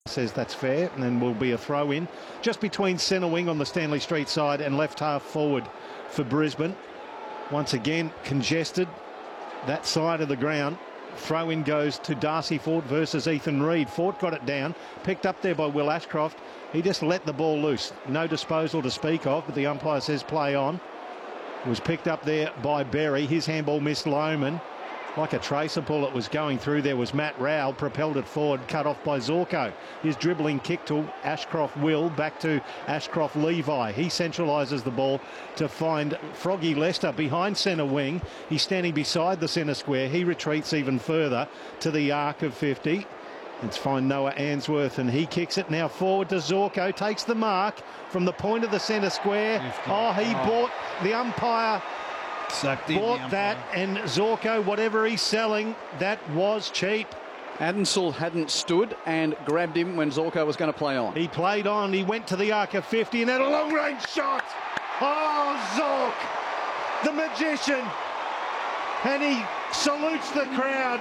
says that's fair, and then will be a throw in just between centre wing on the Stanley Street side and left half forward for Brisbane. Once again congested that side of the ground. Throw in goes to Darcy Fort versus Ethan Reid. Fort got it down, picked up there by Will Ashcroft. He just let the ball loose. No disposal to speak of, but the umpire says play on. It was picked up there by Berry. His handball missed Lohman. Like a tracer pull, it was going through. There was Matt Rowell, propelled it forward, cut off by Zorko. His dribbling kick to Ashcroft Will, back to Ashcroft Levi. He centralises the ball to find Froggy Lester behind centre wing. He's standing beside the centre square. He retreats even further to the arc of 50. Let's find Noah Answorth, and he kicks it now forward to Zorko, takes the mark from the point of the centre square. 50. Oh, he bought the umpire. Bought that, and Zorko, whatever he's selling, that was cheap. Adensel hadn't stood and grabbed him when Zorko was going to play on. He played on, he went to the arc of 50 and had a long-range shot. Oh, Zork, the magician. And he salutes the crowd.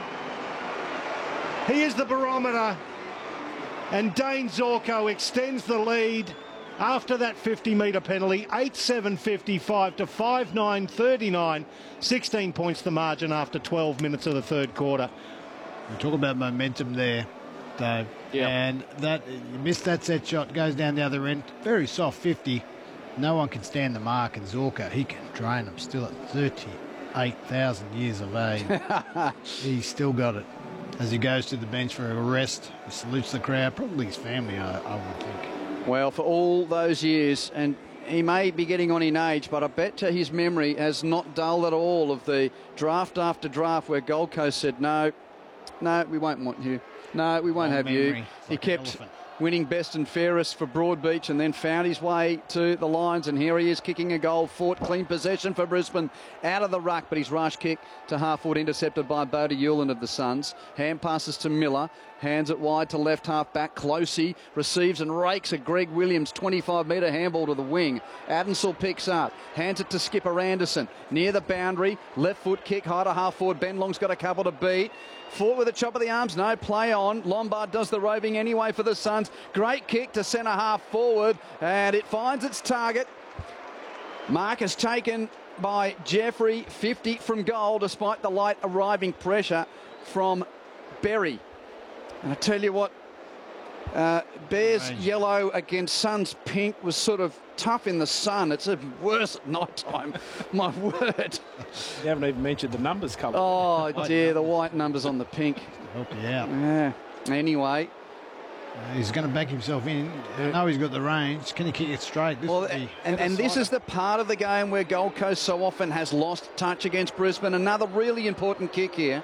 He is the barometer. And Dane Zorko extends the lead after that 50-metre penalty, 8-7-55 to 5-9-39. 16 points the margin after 12 minutes of the third quarter. We talk about momentum there, Dave. Yep. And that you missed that set shot, goes down the other end. Very soft 50. No one can stand the mark, and Zorko, he can drain them still at 38,000 years of age. He's still got it. As he goes to the bench for a rest, he salutes the crowd, probably his family, I would think. Well, for all those years, and he may be getting on in age, but I bet his memory has not dulled at all of the draft after draft where Gold Coast said, no, we won't want you. No, we won't have you. He kept winning best and fairest for Broadbeach and then found his way to the lines, and here he is kicking a goal. Fort clean possession for Brisbane out of the ruck, but his rush kick to half-forward intercepted by Bodie Hewland of the Suns. Hand passes to Miller, hands it wide to left half-back. Closey receives and rakes a Greg Williams 25-metre handball to the wing. Adensel picks up, hands it to Skipper Anderson near the boundary. Left foot kick high to half-forward. Ben Long's got a couple to beat. Fort with a chop of the arms, no play on. Lombard does the roving anyway for the Suns. Great kick to centre half forward, and it finds its target. Mark is taken by Jeffrey, 50 from goal, despite the late arriving pressure from Berry. And I tell you what, Bears yellow against Suns pink was sort of tough in the sun. It's even worse at night time. My word. You haven't even mentioned the numbers colour. Oh dear, the white numbers on the pink. Help you out. Yeah. Anyway. He's going to back himself in. I know he's got the range. Can he kick it straight? And this is the part of the game where Gold Coast so often has lost touch against Brisbane. Another really important kick here.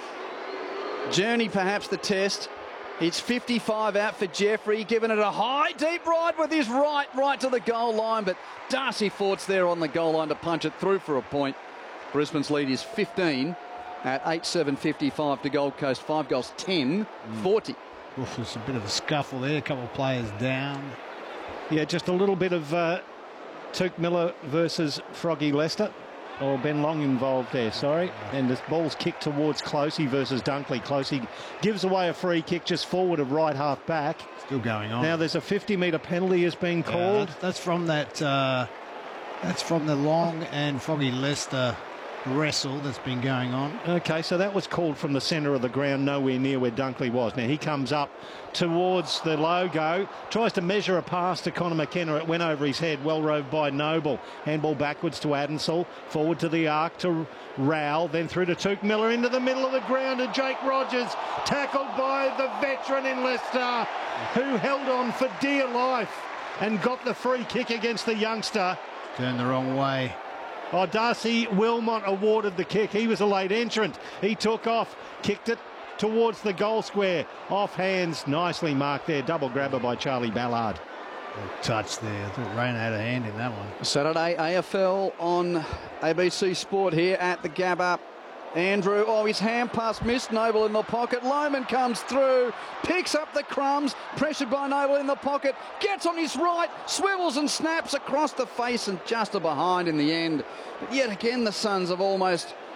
Journey perhaps the test. It's 55 out for Jeffrey, giving it a high, deep ride with his right to the goal line, but Darcy Fort's there on the goal line to punch it through for a point. Brisbane's lead is 15 at 8-7-55 to Gold Coast. 5 goals, 10-40. There's a bit of a scuffle there, a couple of players down. Yeah, just a little bit of Tuke Miller versus Froggy Lester. Or Ben Long involved there, sorry. And the ball's kicked towards Closey versus Dunkley. Closey gives away a free kick just forward of right half back. Still going on. Now there's a 50-metre penalty has been called. That's from that. That's from the Long and Froggy Lester wrestle that's been going on. Okay, so that was called from the centre of the ground, nowhere near where Dunkley was. Now he comes up towards the logo, tries to measure a pass to Connor McKenna. It went over his head, well rove by Noble. Handball backwards to Adensel, forward to the arc to Rowell, then through to Tuke Miller into the middle of the ground, and Jake Rogers tackled by the veteran in Leicester, who held on for dear life and got the free kick against the youngster. Turned the wrong way. Oh, Darcy Wilmot awarded the kick. He was a late entrant. He took off, kicked it towards the goal square. Off hands, nicely marked there. Double grabber by Charlie Ballard. Touch there. I thought Rain had a hand in that one. Saturday AFL on ABC Sport here at the Gabba. Andrew, his hand pass missed. Noble in the pocket. Lohman comes through, picks up the crumbs, pressured by Noble in the pocket, gets on his right, swivels and snaps across the face and just a behind in the end. But yet again, the Suns have almost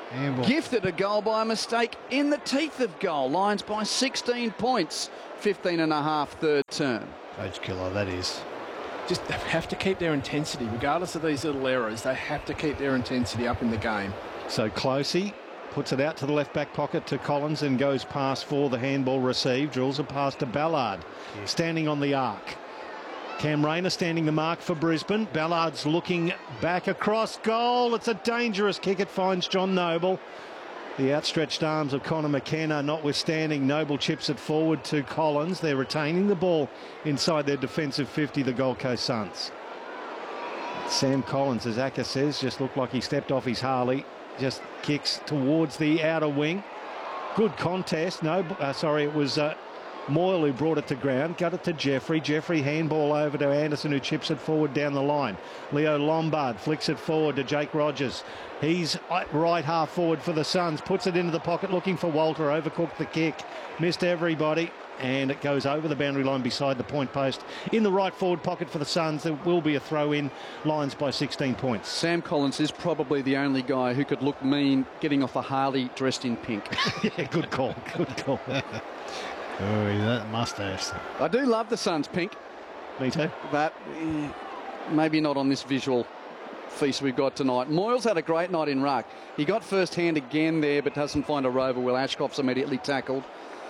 Handball. Gifted a goal by a mistake in the teeth of goal. Lions by 16 points, 15 and a half third term. Coach killer, that is. Just they have to keep their intensity, regardless of these little errors. They have to keep their intensity up in the game. So Closey puts it out to the left back pocket to Collins and goes past for the handball received. Drills a pass to Ballard, standing on the arc. Cam Rayner standing the mark for Brisbane. Ballard's looking back across goal. It's a dangerous kick. It finds John Noble. The outstretched arms of Connor McKenna notwithstanding. Noble chips it forward to Collins. They're retaining the ball inside their defensive 50, the Gold Coast Suns. Sam Collins, as Acker says, just looked like he stepped off his Harley. Just kicks towards the outer wing. Good contest. It was Moyle who brought it to ground. Got it to Jeffrey. Jeffrey handball over to Anderson, who chips it forward down the line. Leo Lombard flicks it forward to Jake Rogers. He's right half forward for the Suns. Puts it into the pocket looking for Walter. Overcooked the kick. Missed everybody. And it goes over the boundary line beside the point post. In the right forward pocket for the Suns, there will be a throw in. Lions by 16 points. Sam Collins is probably the only guy who could look mean getting off a Harley dressed in pink. Yeah, good call. Good call. Oh, that mustache. I do love the Suns pink. Me too. But maybe not on this visual feast we've got tonight. Moyles had a great night in ruck. He got first hand again there, but doesn't find a rover. Will Ashcroft's immediately tackled.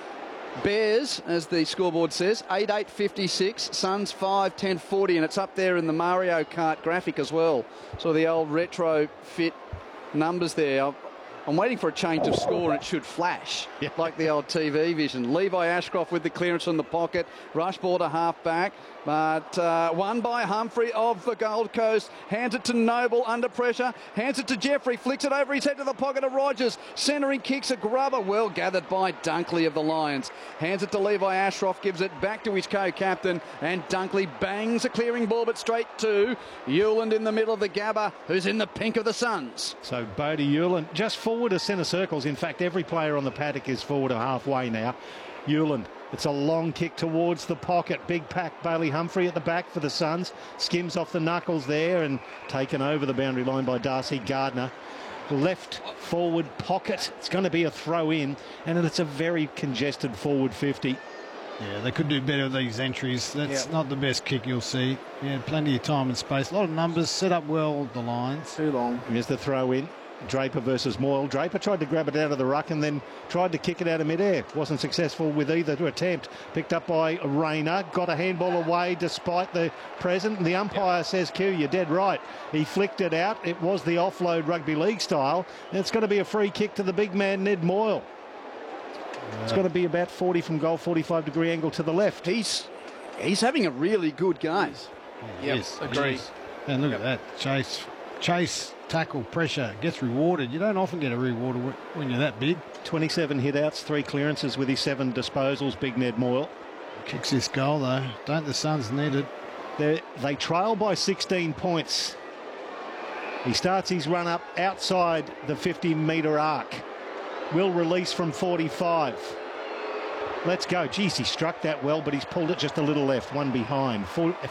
Bears, as the scoreboard says, 8-8-56, Suns 5-10-40, and it's up there in the Mario Kart graphic as well. So the old retro fit numbers there. I'm waiting for a change of score and it should flash like the old TV vision. Levi Ashcroft with the clearance from the pocket. Rush ball to half back, but won by Humphrey of the Gold Coast. Hands it to Noble under pressure. Hands it to Jeffrey. Flicks it over his head to the pocket of Rogers. Centering kicks a grubber. Well gathered by Dunkley of the Lions. Hands it to Levi Ashcroft. Gives it back to his co-captain. And Dunkley bangs a clearing ball, but straight to Hewland in the middle of the Gabba, who's in the pink of the Suns. So Bodie Hewland just forward of centre circles. In fact, every player on the paddock is forward of halfway now. Hewland, it's a long kick towards the pocket. Big pack Bailey Humphrey at the back for the Suns. Skims off the knuckles there and taken over the boundary line by Darcy Gardner. Left forward pocket. It's going to be a throw in, and it's a very congested forward 50. Yeah, they could do better with these entries. That's not the best kick you'll see. Yeah, plenty of time and space. A lot of numbers. Set up well, the Lions. Too long. Here's the throw in. Draper versus Moyle. Draper tried to grab it out of the ruck and then tried to kick it out of midair. Wasn't successful with either attempt. Picked up by Rayner. Got a handball away despite the present. The umpire says, Q, you're dead right. He flicked it out. It was the offload rugby league style. And it's going to be a free kick to the big man, Ned Moyle. It's got to be about 40 from goal, 45-degree angle to the left. He's having a really good game. Yes, agree. And look at that. Chase, tackle, pressure, gets rewarded. You don't often get a reward when you're that big. 27 hit-outs, 3 clearances with his 7 disposals, big Ned Moyle. Kicks this goal, though. Don't the Suns need it? They trail by 16 points. He starts his run up outside the 50-metre arc. Will release from 45. Let's go. Geez, he struck that well, but he's pulled it just a little left, one behind.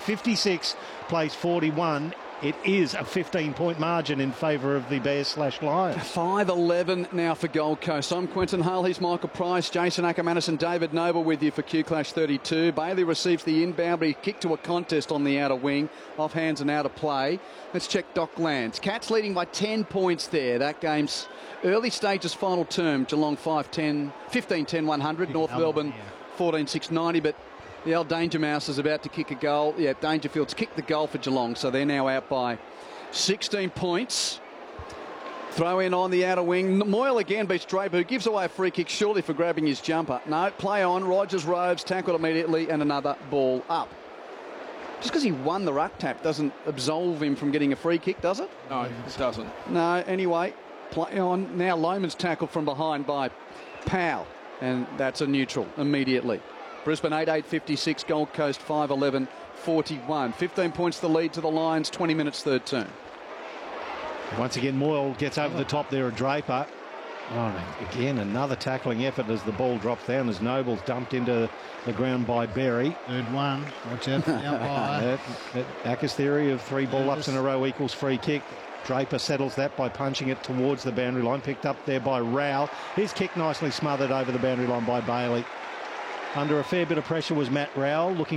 56 plays 41. It is a 15-point margin in favour of the Bears/Lions. 5-11 now for Gold Coast. I'm Quentin Hull. He's Michael Price, Jason Ackermanis and David Noble with you for Q-Clash 32. Bailey receives the inbound, but he kicked to a contest on the outer wing. Off hands and out of play. Let's check Docklands. Cats leading by 10 points there. That game's early stages final term. Geelong 15-10 100. North Melbourne 14-6 90. But the old Danger Mouse is about to kick a goal. Yeah, Dangerfield's kicked the goal for Geelong, so they're now out by 16 points. Throw in on the outer wing. Moyle again beats Draper, who gives away a free kick, surely for grabbing his jumper. No, play on. Rogers roves, tackled immediately, and another ball up. Just because he won the ruck tap doesn't absolve him from getting a free kick, does it? No, it doesn't. No, anyway, play on. Now Loman's tackled from behind by Powell, and that's a neutral immediately. Brisbane 8-8-56, Gold Coast 5-11-41. 15 points the lead to the Lions, 20 minutes third turn. Once again, Moyle gets over the top there of Draper. Oh, again, another tackling effort as the ball drops down as Noble's dumped into the ground by Berry. Third one. Watch out for the umpire. Acker's theory of 3 ball-ups in a row equals free kick. Draper settles that by punching it towards the boundary line. Picked up there by Rowell. His kick nicely smothered over the boundary line by Bailey. Under a fair bit of pressure was Matt Rowell, looking